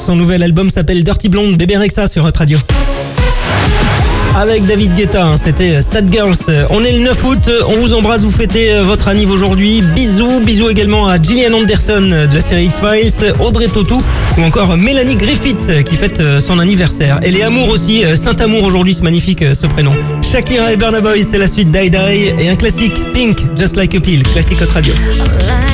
Son nouvel album s'appelle Dirty Blonde, Bébé Rexha sur Hot Radio. Avec David Guetta, c'était Sad Girls. On est le 9 août, on vous embrasse, vous fêtez votre anniv aujourd'hui. Bisous également à Gillian Anderson de la série X-Files, Audrey Tautou ou encore Mélanie Griffith qui fête son anniversaire. Et les Amours aussi, Saint-Amour aujourd'hui, c'est magnifique ce prénom. Shakira et Burna Boy, c'est la suite Die Die et un classique, Pink, Just Like a Pill, classique Hot Radio.